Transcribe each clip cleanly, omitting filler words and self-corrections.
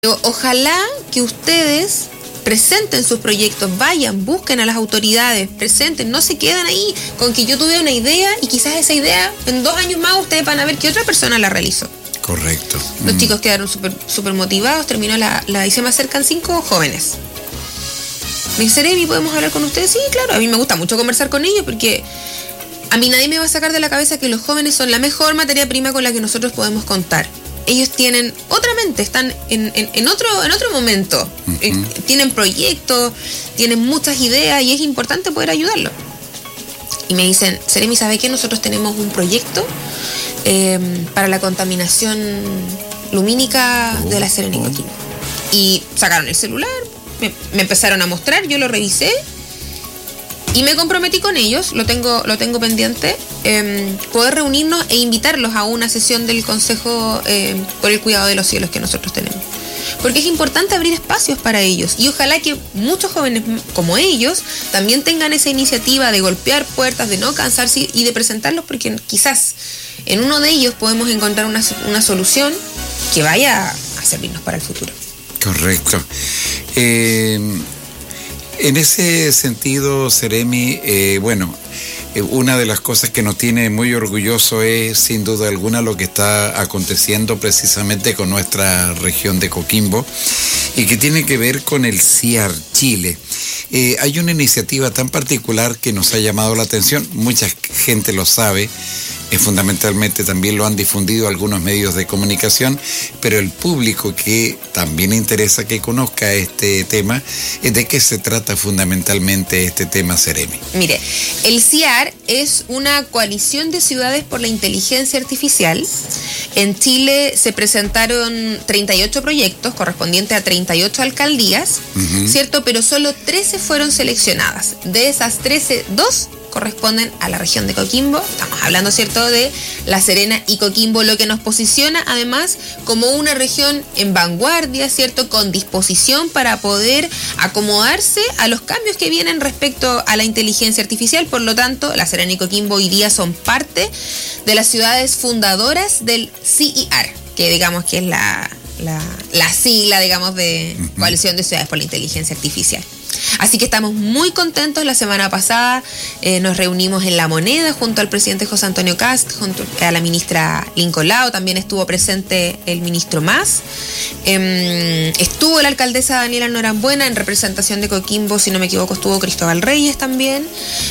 Ojalá que ustedes presenten sus proyectos, vayan, busquen a las autoridades, presenten, no se quedan ahí con que yo tuve una idea y quizás esa idea en 2 años más ustedes van a ver que otra persona la realizó. Correcto. Los chicos quedaron súper motivados, terminó y se me acercan 5 jóvenes. Me dice, Seremi, ¿podemos hablar con ustedes? Sí, claro, a mí me gusta mucho conversar con ellos porque a mí nadie me va a sacar de la cabeza que los jóvenes son la mejor materia prima con la que nosotros podemos contar. Ellos tienen otra mente, están en otro momento, tienen proyectos, tienen muchas ideas y es importante poder ayudarlos. Y me dicen, Seremi, ¿sabe qué? Nosotros tenemos un proyecto para la contaminación lumínica de la Serena y Coquimbo. Y sacaron el celular, me empezaron a mostrar, yo lo revisé y me comprometí con ellos, lo tengo pendiente, poder reunirnos e invitarlos a una sesión del Consejo por el Cuidado de los Cielos que nosotros tenemos. Porque es importante abrir espacios para ellos y ojalá que muchos jóvenes como ellos también tengan esa iniciativa de golpear puertas, de no cansarse y de presentarlos, porque quizás en uno de ellos podemos encontrar una solución que vaya a servirnos para el futuro. Correcto. En ese sentido, Seremi, una de las cosas que nos tiene muy orgulloso es, sin duda alguna, lo que está aconteciendo precisamente con nuestra región de Coquimbo y que tiene que ver con el CIAR Chile. Hay una iniciativa tan particular que nos ha llamado la atención, mucha gente lo sabe, fundamentalmente también lo han difundido algunos medios de comunicación, pero el público que también interesa que conozca este tema, ¿de qué se trata fundamentalmente este tema, Seremi? Mire, el CIAR es una coalición de ciudades por la inteligencia artificial. En Chile se presentaron 38 proyectos correspondientes a 38 alcaldías, ¿cierto? Pero solo 13 fueron seleccionadas. De esas 13, 2 corresponden a la región de Coquimbo. Estamos hablando, ¿cierto?, de La Serena y Coquimbo, lo que nos posiciona además como una región en vanguardia, ¿cierto?, con disposición para poder acomodarse a los cambios que vienen respecto a la inteligencia artificial. Por lo tanto, La Serena y Coquimbo hoy día son parte de las ciudades fundadoras del CIAR, que digamos que es la sigla, digamos, de Coalición de Ciudades por la Inteligencia Artificial. Así que estamos muy contentos. La semana pasada nos reunimos en La Moneda junto al presidente José Antonio Kast, junto a la ministra Lincoln Lao, también estuvo presente el ministro Mas, estuvo la alcaldesa Daniela Norambuena en representación de Coquimbo, si no me equivoco estuvo Cristóbal Reyes también,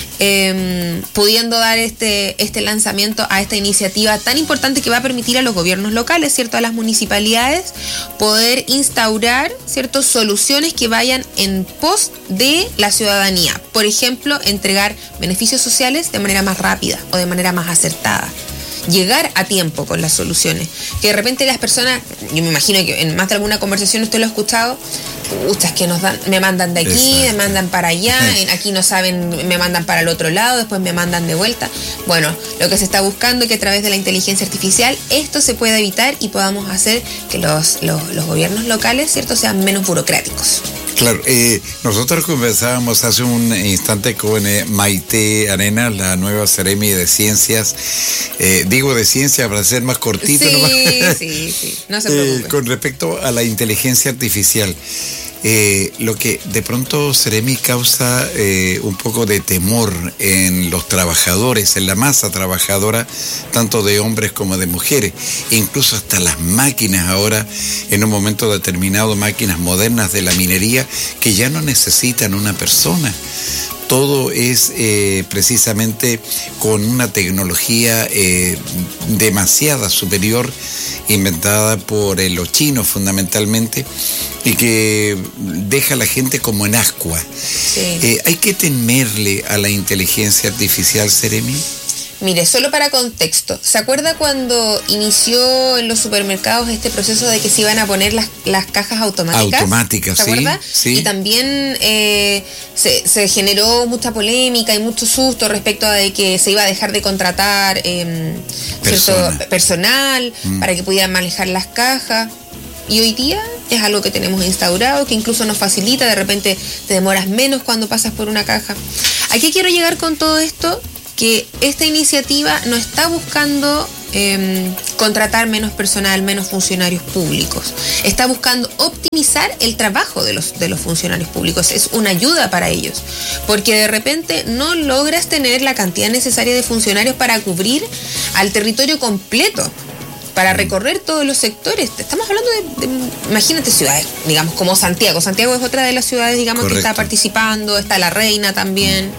pudiendo dar este lanzamiento a esta iniciativa tan importante que va a permitir a los gobiernos locales, ¿cierto?, a las municipalidades, poder instaurar, ¿cierto?, soluciones que vayan en pos de la ciudadanía. Por ejemplo, entregar beneficios sociales de manera más rápida o de manera más acertada. Llegar a tiempo con las soluciones. Que de repente las personas, yo me imagino que en más de alguna conversación usted lo ha escuchado, es que me mandan de aquí, me mandan para allá, aquí no saben, me mandan para el otro lado, después me mandan de vuelta. Bueno, lo que se está buscando es que a través de la inteligencia artificial esto se pueda evitar y podamos hacer que los gobiernos locales, ¿cierto?, sean menos burocráticos. Claro, nosotros conversábamos hace un instante con Maite Arenas, la nueva Seremi de Ciencias. Digo de ciencia para ser más cortito. Sí, no se preocupe. Con respecto a la inteligencia artificial, lo que de pronto, Seremi, causa un poco de temor en los trabajadores, en la masa trabajadora, tanto de hombres como de mujeres, e incluso hasta las máquinas ahora, en un momento determinado, máquinas modernas de la minería, que ya no necesitan una persona. Todo es precisamente con una tecnología demasiada superior, inventada por los chinos fundamentalmente, y que deja a la gente como en ascua. Sí. ¿Hay que temerle a la inteligencia artificial, Seremi? Mire, solo para contexto, ¿se acuerda cuando inició en los supermercados este proceso de que se iban a poner las cajas automáticas? Automáticas, ¿se acuerda? Sí. Y también se generó mucha polémica y mucho susto respecto a de que se iba a dejar de contratar personal para que pudieran manejar las cajas. Y hoy día es algo que tenemos instaurado, que incluso nos facilita, de repente te demoras menos cuando pasas por una caja. ¿A qué quiero llegar con todo esto? Que esta iniciativa no está buscando contratar menos personal, menos funcionarios públicos. Está buscando optimizar el trabajo de los funcionarios públicos. Es una ayuda para ellos, porque de repente no logras tener la cantidad necesaria de funcionarios para cubrir al territorio completo, para recorrer todos los sectores. Estamos hablando de imagínate, ciudades, digamos, como Santiago. Santiago es otra de las ciudades, digamos, correcto, que está participando. Está La Reina también.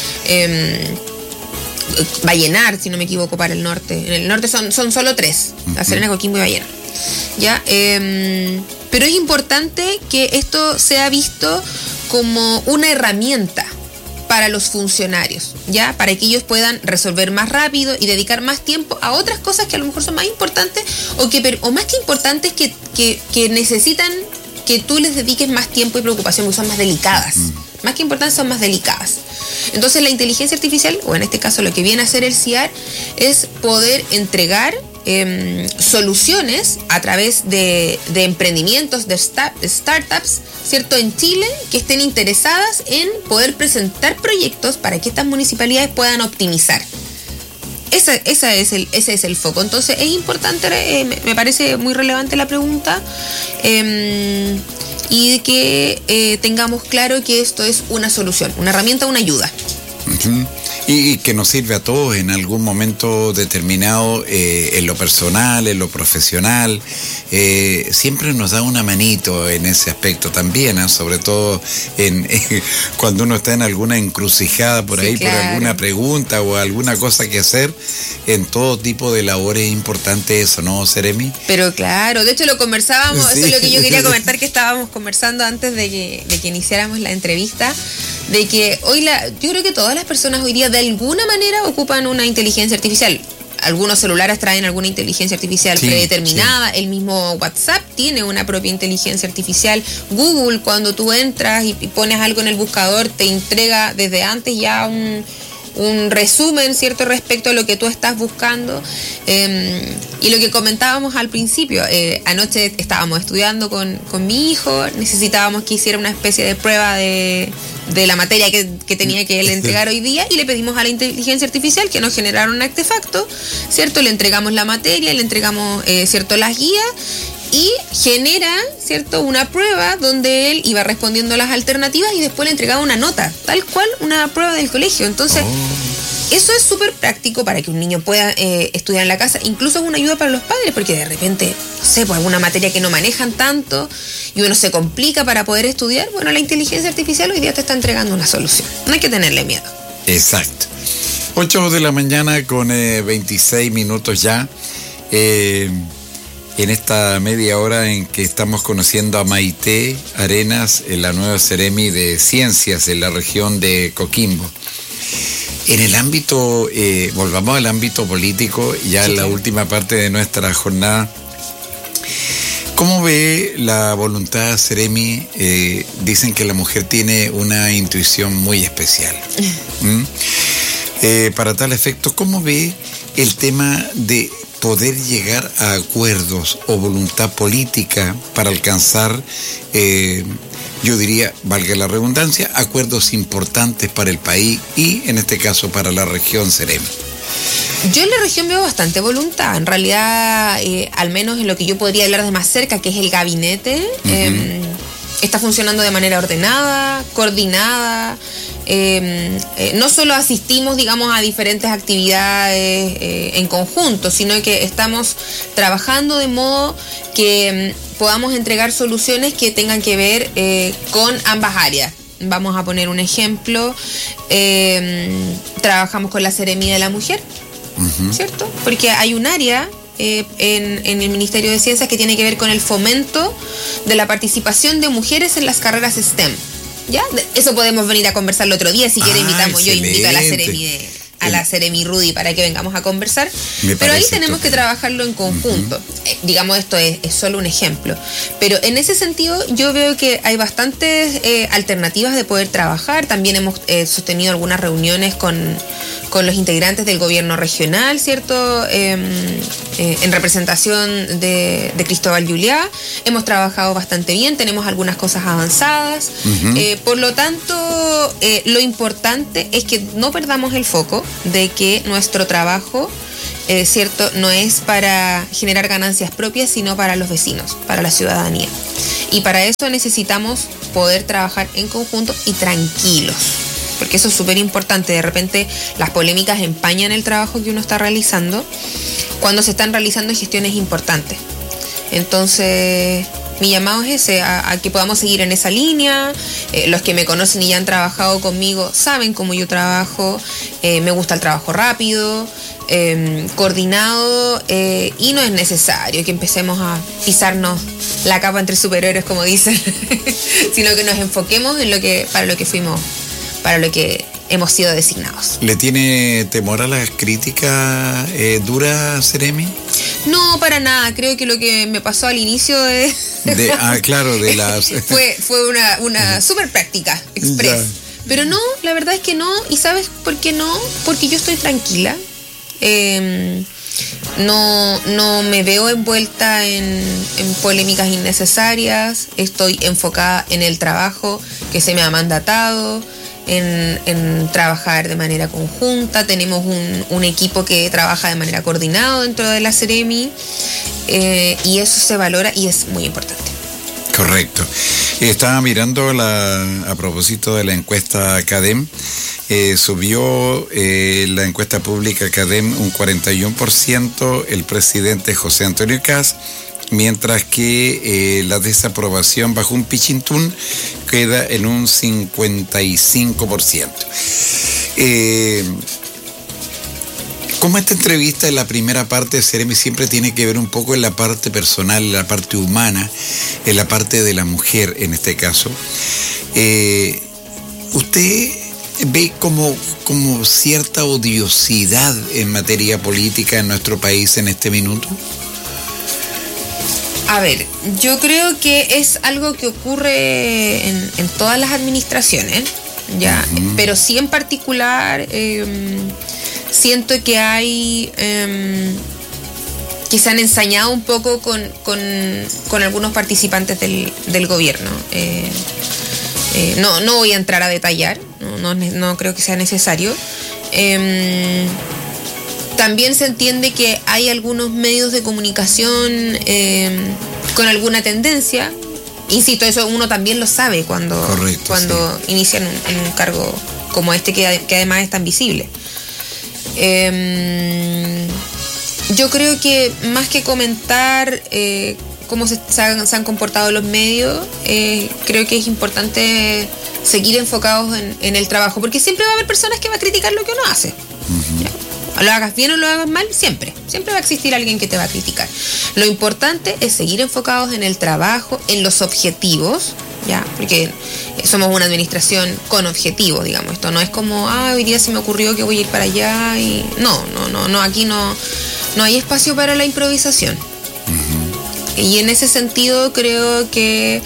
Vallenar, si no me equivoco, para el norte. En el norte son solo 3, La Serena, Coquimbo y Vallenar. ¿Ya? Pero es importante que esto sea visto como una herramienta para los funcionarios, ¿ya? Para que ellos puedan resolver más rápido y dedicar más tiempo a otras cosas que a lo mejor son más importantes o más que importantes que necesitan que tú les dediques más tiempo y preocupación, porque son más delicadas. Más que importantes, son más delicadas. Entonces la inteligencia artificial, o en este caso lo que viene a hacer el CIAR, es poder entregar soluciones a través de emprendimientos, de startups, ¿cierto?, en Chile, que estén interesadas en poder presentar proyectos para que estas municipalidades puedan optimizar. Ese es el foco. Entonces es importante, me parece muy relevante la pregunta, y de que tengamos claro que esto es una solución, una herramienta, una ayuda. Uh-huh. Y que nos sirve a todos en algún momento determinado, en lo personal, en lo profesional. Siempre nos da una manito en ese aspecto también, ¿eh? Sobre todo cuando uno está en alguna encrucijada por ahí, claro, por alguna pregunta o alguna cosa que hacer. En todo tipo de labores es importante eso, ¿no, Seremi? Pero claro, de hecho lo conversábamos, sí. Eso es lo que yo quería comentar, que estábamos conversando antes de que iniciáramos la entrevista, de que hoy yo creo que todas las personas hoy día de alguna manera ocupan una inteligencia artificial. Algunos celulares traen alguna inteligencia artificial predeterminada, sí. El mismo WhatsApp tiene una propia inteligencia artificial. Google, cuando tú entras y pones algo en el buscador, te entrega desde antes ya un resumen, ¿cierto?, respecto a lo que tú estás buscando. Y lo que comentábamos al principio, anoche estábamos estudiando con mi hijo, necesitábamos que hiciera una especie de prueba de la materia que tenía que él entregar hoy día, y le pedimos a la inteligencia artificial que nos generara un artefacto, ¿cierto? Le entregamos la materia, le entregamos, ¿cierto?, las guías, y genera, ¿cierto?, una prueba donde él iba respondiendo las alternativas y después le entregaba una nota, tal cual una prueba del colegio. Entonces, eso es súper práctico para que un niño pueda estudiar en la casa. Incluso es una ayuda para los padres, porque de repente, no sé, pues alguna materia que no manejan tanto y uno se complica para poder estudiar. Bueno, la inteligencia artificial hoy día te está entregando una solución. No hay que tenerle miedo. Exacto. 8 de la mañana con 26 minutos ya. En esta media hora en que estamos conociendo a Maite Arenas, la nueva Seremi de Ciencias en la región de Coquimbo. En el ámbito, volvamos al ámbito político, ya en la última parte de nuestra jornada. ¿Cómo ve la voluntad, Seremi? Dicen que la mujer tiene una intuición muy especial. Para tal efecto, ¿cómo ve el tema de poder llegar a acuerdos o voluntad política para alcanzar, yo diría, valga la redundancia, acuerdos importantes para el país y, en este caso, para la región, Seremi? Yo en la región veo bastante voluntad. En realidad, al menos en lo que yo podría hablar de más cerca, que es el gabinete, está funcionando de manera ordenada, coordinada. No solo asistimos, digamos, a diferentes actividades en conjunto, sino que estamos trabajando de modo que podamos entregar soluciones que tengan que ver con ambas áreas. Vamos a poner un ejemplo. Trabajamos con la Seremía de la Mujer, ¿cierto? Porque hay un área en el Ministerio de Ciencias que tiene que ver con el fomento de la participación de mujeres en las carreras STEM. ¿Ya? Eso podemos venir a conversar el otro día. Si quiere, invitamos. Excelente. Yo invito a la Seremi Rudy para que vengamos a conversar. Pero ahí tenemos que trabajarlo en conjunto. Digamos, esto es solo un ejemplo. Pero en ese sentido, yo veo que hay bastantes alternativas de poder trabajar. También hemos sostenido algunas reuniones con los integrantes del gobierno regional, ¿cierto? En representación de Cristóbal Juliá. Hemos trabajado bastante bien, tenemos algunas cosas avanzadas. Por lo tanto, lo importante es que no perdamos el foco de que nuestro trabajo ¿cierto? No es para generar ganancias propias, sino para los vecinos, para la ciudadanía. Y para eso necesitamos poder trabajar en conjunto y tranquilos, porque eso es súper importante. De repente las polémicas empañan el trabajo que uno está realizando cuando se están realizando gestiones importantes. Entonces, mi llamado es ese, a que podamos seguir en esa línea. Los que me conocen y ya han trabajado conmigo saben cómo yo trabajo. Me gusta el trabajo rápido, coordinado, y no es necesario que empecemos a pisarnos la capa entre superhéroes, como dicen, sino que nos enfoquemos en para lo que hemos sido designados. ¿Le tiene temor a las críticas duras, Seremi? No, para nada. Creo que lo que me pasó al inicio claro, de las... fue una súper práctica, express. Ya. Pero no, la verdad es que no. ¿Y sabes por qué no? Porque yo estoy tranquila. No me veo envuelta en polémicas innecesarias. Estoy enfocada en el trabajo que se me ha mandatado, en trabajar de manera conjunta. Tenemos un equipo que trabaja de manera coordinada dentro de la Seremi, y eso se valora y es muy importante. Correcto. Estaba mirando a propósito de la encuesta CADEM. Subió la encuesta pública CADEM un 41%, el presidente José Antonio Kast, mientras que la desaprobación bajo un pichintún queda en un 55%. Como esta entrevista en la primera parte de Seremi siempre tiene que ver un poco en la parte personal, en la parte humana, en la parte de la mujer en este caso, ¿usted ve como cierta odiosidad en materia política en nuestro país en este minuto? A ver, yo creo que es algo que ocurre en todas las administraciones, ya, pero sí en particular siento que hay que se han ensañado un poco con algunos participantes del gobierno. No voy a entrar a detallar, no creo que sea necesario. También se entiende que hay algunos medios de comunicación con alguna tendencia. Insisto, eso uno también lo sabe cuando sí, inician en un cargo como este que además es tan visible. Yo creo que más que comentar cómo se han comportado los medios, creo que es importante seguir enfocados en el trabajo, porque siempre va a haber personas que va a criticar lo que uno hace. Lo hagas bien o lo hagas mal, siempre va a existir alguien que te va a criticar. Lo importante es seguir enfocados en el trabajo, en los objetivos, ya, porque somos una administración con objetivos, digamos. Esto no es como, hoy día se me ocurrió que voy a ir para allá y no, aquí no hay espacio para la improvisación. Y en ese sentido creo que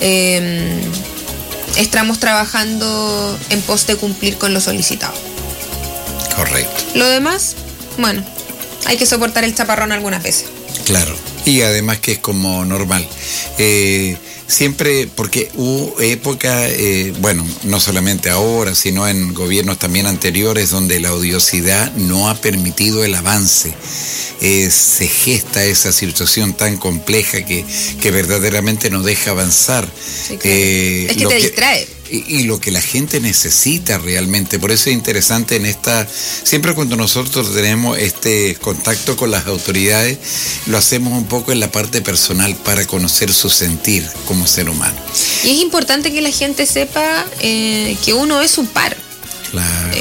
estamos trabajando en pos de cumplir con lo solicitado. Correcto. Lo demás, bueno, hay que soportar el chaparrón algunas veces. Claro, y además que es como normal. Siempre, porque hubo época, no solamente ahora, sino en gobiernos también anteriores, donde la odiosidad no ha permitido el avance. Se gesta esa situación tan compleja que verdaderamente nos deja avanzar. Sí, claro. Es que te distrae. Y lo que la gente necesita realmente. Por eso es interesante siempre cuando nosotros tenemos este contacto con las autoridades, lo hacemos un poco en la parte personal para conocer su sentir como ser humano. Y es importante que la gente sepa que uno es un par. Claro.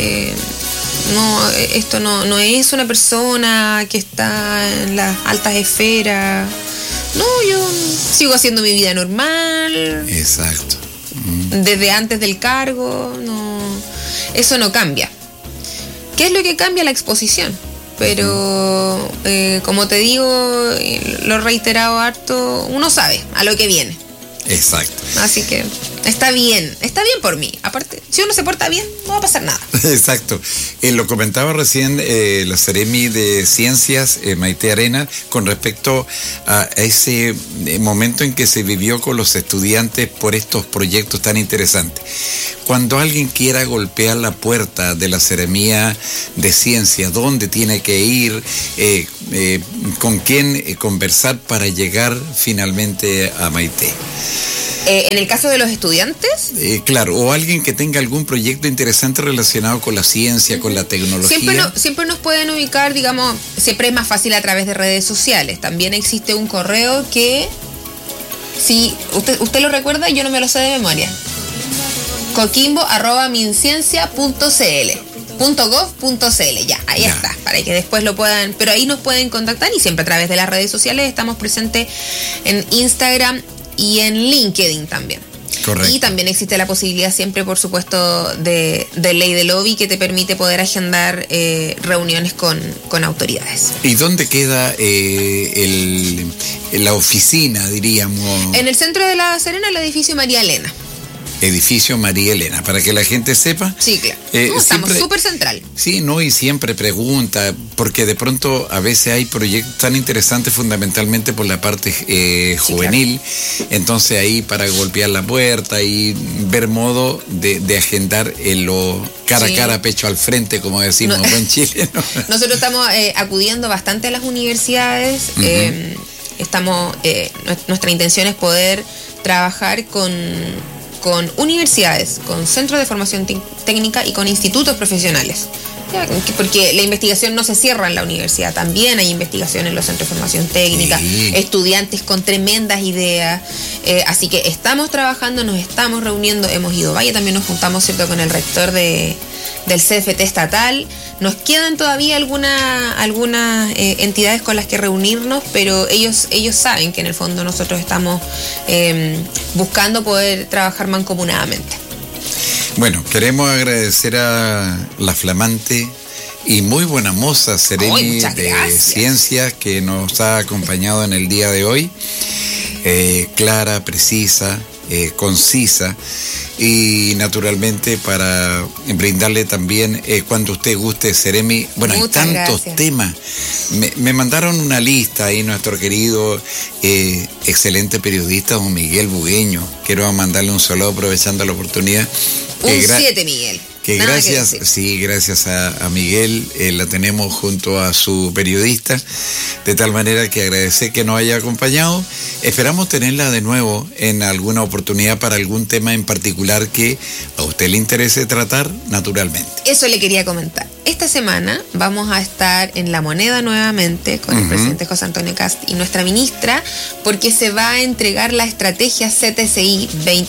Esto no es una persona que está en las altas esferas. No, yo sigo haciendo mi vida normal. Exacto. Desde antes del cargo, eso no cambia. ¿Qué es lo que cambia? La exposición. Pero como te digo, lo he reiterado harto, uno sabe a lo que viene. Exacto. Así que está bien por mí. Aparte, si uno se porta bien, no va a pasar nada. Exacto. Lo comentaba recién la Seremi de Ciencias, Maite Arena, con respecto a ese momento en que se vivió con los estudiantes por estos proyectos tan interesantes. Cuando alguien quiera golpear la puerta de la Seremía de Ciencias, ¿dónde tiene que ir? ¿Con quién conversar para llegar finalmente a Maite? En el caso de los estudiantes. Claro, o alguien que tenga algún proyecto interesante relacionado con la ciencia, con la tecnología. Siempre nos pueden ubicar, digamos, siempre es más fácil a través de redes sociales. También existe un correo que, si usted lo recuerda, yo no me lo sé de memoria. coquimbo@minciencia.cl.gov.cl, ya, ahí está, para que después lo puedan, pero ahí nos pueden contactar y siempre a través de las redes sociales. Estamos presentes en Instagram y en LinkedIn también. Correcto. Y también existe la posibilidad siempre, por supuesto, de ley de lobby que te permite poder agendar reuniones con autoridades. ¿Y dónde queda la oficina, diríamos? En el centro de La Serena, el edificio María Elena. Edificio María Elena, para que la gente sepa. Sí, claro. Estamos súper central. Sí, no, y siempre pregunta, porque de pronto a veces hay proyectos tan interesantes fundamentalmente por la parte juvenil, claro. Entonces ahí para golpear la puerta y ver modo de agendar lo cara a cara, pecho al frente, como decimos en Chile, ¿no? Nosotros estamos acudiendo bastante a las universidades. Nuestra intención es poder trabajar con universidades, con centros de formación técnica y con institutos profesionales. Porque la investigación no se cierra en la universidad, también hay investigación en los centros de formación técnica, estudiantes con tremendas ideas, así que estamos trabajando, nos estamos reuniendo, hemos ido, también nos juntamos, ¿cierto?, con el rector del CFT estatal. Nos quedan todavía algunas entidades con las que reunirnos, pero ellos saben que en el fondo nosotros estamos buscando poder trabajar mancomunadamente. Bueno, queremos agradecer a la flamante y muy buena moza Seremi de Ciencias que nos ha acompañado en el día de hoy. Clara, precisa, concisa y naturalmente para brindarle también cuando usted guste, Seremi. Bueno, muchas hay tantos temas. Me mandaron una lista ahí nuestro querido excelente periodista don Miguel Bugueño. Quiero mandarle un saludo aprovechando la oportunidad. Un 7, Miguel. Que gracias, gracias a Miguel, la tenemos junto a su periodista, de tal manera que agradecer que nos haya acompañado. Esperamos tenerla de nuevo en alguna oportunidad para algún tema en particular que a usted le interese tratar, naturalmente. Eso le quería comentar. Esta semana vamos a estar en La Moneda nuevamente con el presidente José Antonio Kast y nuestra ministra, porque se va a entregar la estrategia CTCI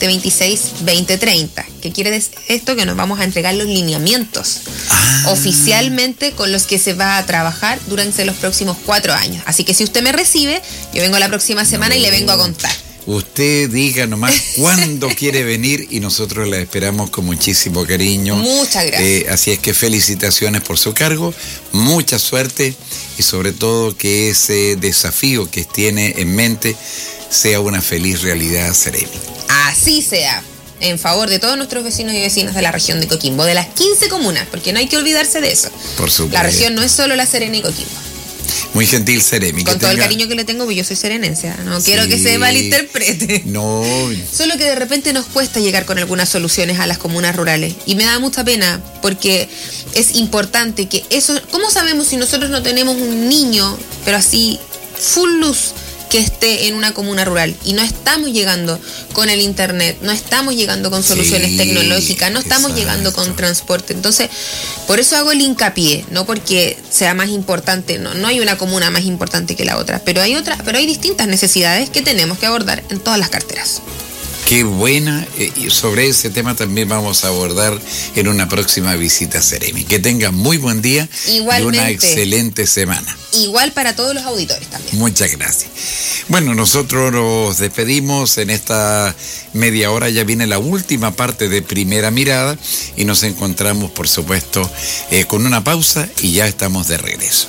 2026-2030. ¿Qué quiere decir esto? Que nos vamos a entregar los lineamientos oficialmente con los que se va a trabajar durante los próximos 4 años. Así que si usted me recibe, yo vengo la próxima semana y le vengo a contar. Usted diga nomás cuándo quiere venir y nosotros la esperamos con muchísimo cariño. Muchas gracias. Así es que felicitaciones por su cargo, mucha suerte y sobre todo que ese desafío que tiene en mente sea una feliz realidad, Seremi. Así sea, en favor de todos nuestros vecinos y vecinas de la región de Coquimbo, de las 15 comunas, porque no hay que olvidarse de eso. Por supuesto. La región no es solo La Serena y Coquimbo. Muy gentil, Seremi. Con todo el cariño que le tengo, porque yo soy serenense. No quiero que se malinterprete. No. Solo que de repente nos cuesta llegar con algunas soluciones a las comunas rurales. Y me da mucha pena, porque es importante que eso... ¿Cómo sabemos si nosotros no tenemos un niño, pero así, full luz, que esté en una comuna rural? Y no estamos llegando con el internet, no estamos llegando con soluciones tecnológicas, no estamos llegando con transporte. Entonces, por eso hago el hincapié, no porque sea más importante, no hay una comuna más importante que la otra, pero hay distintas necesidades que tenemos que abordar en todas las carteras. Qué buena, y sobre ese tema también vamos a abordar en una próxima visita a Seremi. Que tenga muy buen día. Igualmente. Y una excelente semana. Igual para todos los auditores también. Muchas gracias. Bueno, nosotros nos despedimos en esta media hora, ya viene la última parte de Primera Mirada y nos encontramos, por supuesto, con una pausa y ya estamos de regreso.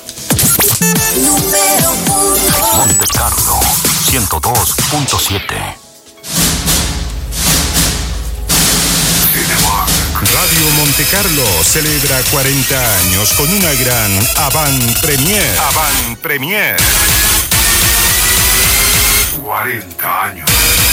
Número 1 Monte Carlo 102.7 Montecarlo celebra 40 años con una gran Avant Premier. Avant Premier. 40 años.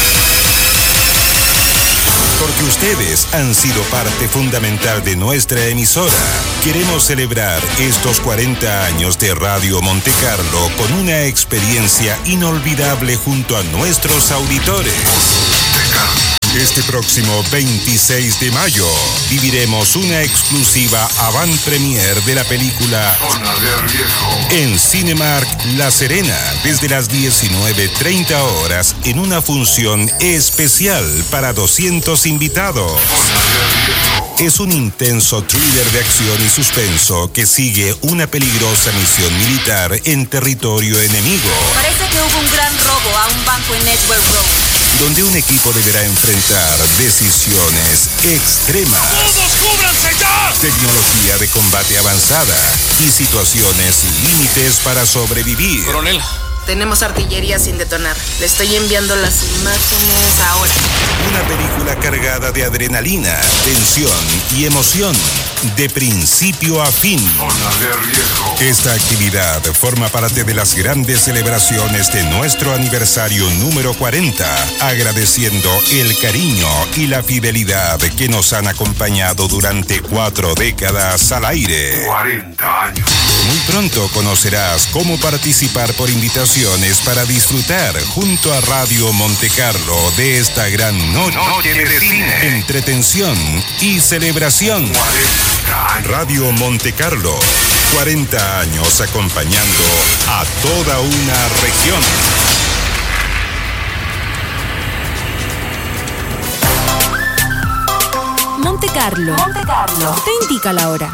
Porque ustedes han sido parte fundamental de nuestra emisora. Queremos celebrar estos 40 años de Radio Montecarlo con una experiencia inolvidable junto a nuestros auditores. Este próximo 26 de mayo viviremos una exclusiva avant premiere de la película Zona de Riesgo en Cinemark La Serena desde las 19:30 horas en una función especial para 200 invitados. Es un intenso thriller de acción y suspenso que sigue una peligrosa misión militar en territorio enemigo. Parece que hubo un gran robo a un banco en Edward Road, donde un equipo deberá enfrentar decisiones extremas. ¡Todos cúbranse ya! Tecnología de combate avanzada y situaciones límites para sobrevivir. Coronel. tenemos artillería sin detonar. Le estoy enviando las imágenes ahora. Una película cargada de adrenalina, tensión y emoción, de principio a fin. Zona de riesgo. Esta actividad forma parte de las grandes celebraciones de nuestro aniversario número 40, agradeciendo el cariño y la fidelidad que nos han acompañado durante 4 décadas al aire. 40 años. Muy pronto conocerás cómo participar por invitaciones para disfrutar junto a Radio Montecarlo de esta gran noche de cine, entretención y celebración. 40 años. Radio Montecarlo, 40 años acompañando a toda una región. Montecarlo te indica la hora.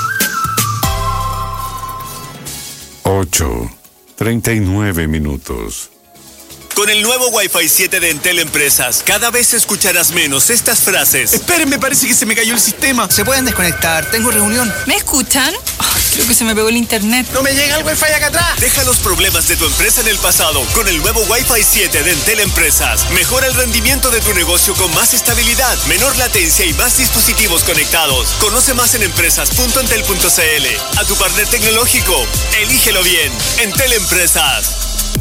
8:39 minutos. Con el nuevo Wi-Fi 7 de Entel Empresas, cada vez escucharás menos estas frases. Esperen, me parece que se me cayó el sistema. Se pueden desconectar, tengo reunión. ¿Me escuchan? Ay, creo que se me pegó el internet. ¡No me llega el Wi-Fi acá atrás! Deja los problemas de tu empresa en el pasado con el nuevo Wi-Fi 7 de Entel Empresas. Mejora el rendimiento de tu negocio con más estabilidad, menor latencia y más dispositivos conectados. Conoce más en empresas.entel.cl. A tu partner tecnológico, elígelo bien. Entel Empresas.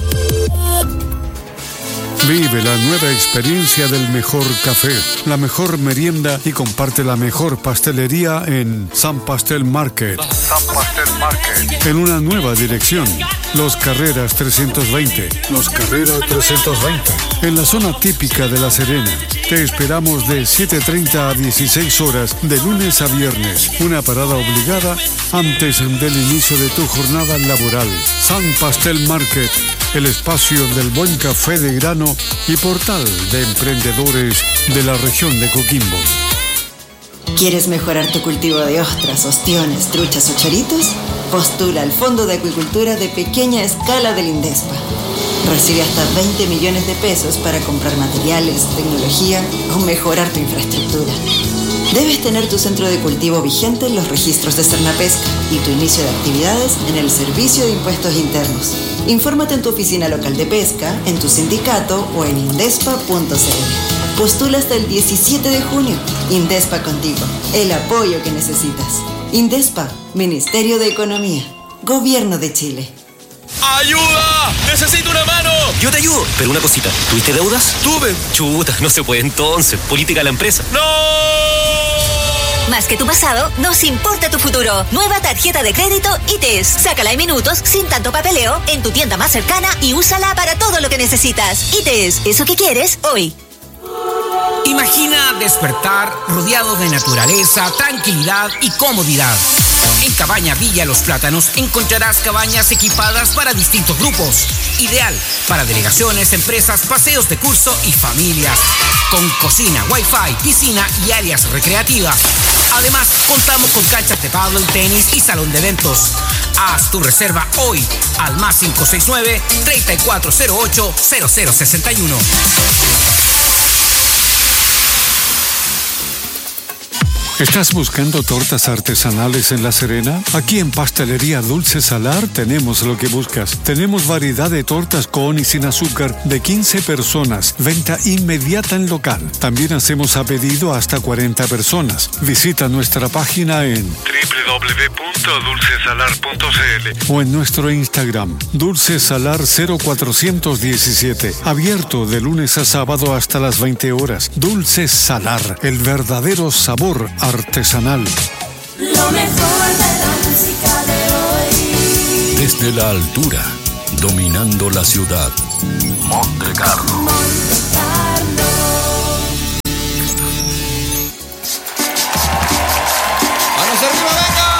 Vive la nueva experiencia del mejor café, la mejor merienda y comparte la mejor pastelería en San Pastel Market. San Pastel Market. En una nueva dirección, Los Carreras 320. Los Carreras 320. En la zona típica de La Serena. Te esperamos de 7:30 a 16 horas de lunes a viernes. Una parada obligada antes del inicio de tu jornada laboral. San Pastel Market, el espacio del buen café de grano y portal de emprendedores de la región de Coquimbo. ¿Quieres mejorar tu cultivo de ostras, ostiones, truchas o choritos? Postula al Fondo de Acuicultura de Pequeña Escala del INDESPA. Recibe hasta 20 millones de pesos para comprar materiales, tecnología o mejorar tu infraestructura. Debes tener tu centro de cultivo vigente en los registros de Cernapesca y tu inicio de actividades en el Servicio de Impuestos Internos. Infórmate en tu oficina local de pesca, en tu sindicato o en indespa.cl. Postula hasta el 17 de junio. Indespa contigo. El apoyo que necesitas. Indespa, Ministerio de Economía. Gobierno de Chile. ¡Ayuda! ¡Necesito una mano! Yo te ayudo, pero una cosita. ¿Tuviste deudas? ¡Tuve! Chuta, no se puede entonces. Política de la empresa. ¡No! Más que tu pasado, nos importa tu futuro. Nueva tarjeta de crédito ITES. Sácala en minutos, sin tanto papeleo, en tu tienda más cercana y úsala para todo lo que necesitas. ITES, eso que quieres hoy. Imagina despertar rodeado de naturaleza, tranquilidad y comodidad. En Cabaña Villa Los Plátanos encontrarás cabañas equipadas para distintos grupos. Ideal para delegaciones, empresas, paseos de curso y familias. Con cocina, wifi, piscina y áreas recreativas. Además, contamos con canchas de pádel, tenis y salón de eventos. Haz tu reserva hoy al más 569-3408-0061. ¿Estás buscando tortas artesanales en La Serena? Aquí en Pastelería Dulce Salar tenemos lo que buscas. Tenemos variedad de tortas con y sin azúcar de 15 personas. Venta inmediata en local. También hacemos a pedido hasta 40 personas. Visita nuestra página en www.dulcesalar.cl o en nuestro Instagram, Dulcesalar 0417. Abierto de lunes a sábado hasta las 20 horas. Dulce Salar, el verdadero sabor artesanal. Lo mejor de la música de hoy. Desde la altura, dominando la ciudad. Monte Carlo.